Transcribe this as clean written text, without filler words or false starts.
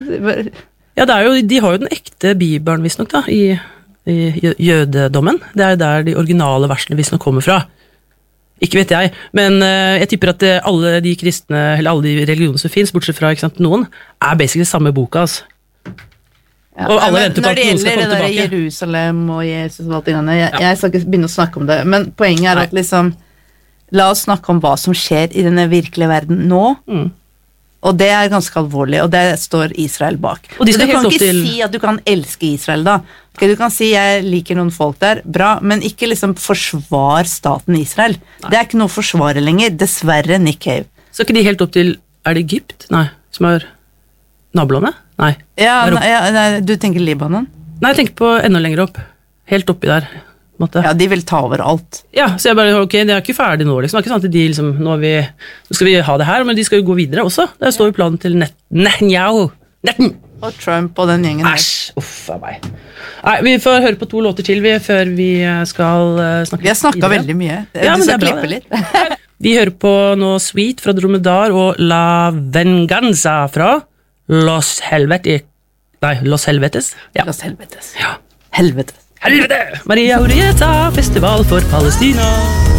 Ja, de har jo den ekte Bibelen, visstnok da, i jødedommen. Det jo der de originale versene visstnok kommer fra. Ikke vet jeg, men jeg tipper at alle de kristne, eller alle de religioner som finnes, bortsett fra ikke sant, noen, basically samme boka, altså. Ja, og alle venter på at noen skal komme tilbake. Når det gjelder Jerusalem og Jesus og alt det grann, jeg skal ikke begynne å snakke om det, men poenget at liksom, la oss snakke om hva som skjer i denne virkelige verden nå, og det ganske alvorlig, og det står Israel bak. Og du kan ikke si at du kan elske Israel da. Du kan si jeg liker noen folk der, bra, men ikke liksom forsvar staten Israel. Nei. Det ikke noe å forsvare lenger, dessverre, Nick Cave. Så ikke de helt opp til, det Egypt? Nei, som nabolandet? Nei. Ja, nei, du tenker Libanon? Nei, jeg tenker på enda lenger opp. Helt oppi der. Måte. Ja, de vil ta over alt. Ja, så jeg bare, ok, det ikke ferdig nå, liksom. Det ikke sånn at de liksom, nå skal vi ha det her, men de skal jo gå videre også. Det står jo planen til Netanyahu. Og Trump og den gjengen. Æsj, uffa meg. Nei, vi får høre på 2 låter til før vi skal snakke. Vi har snakket videre. Veldig mye. Ja, du skal klippe litt. Vi hører på noe Sweet fra Dromedar og La Venganza fra Los Helvetes. Ja. Los Helvetes. Ja. Helvete. Maria Urieta, festival for Palestina.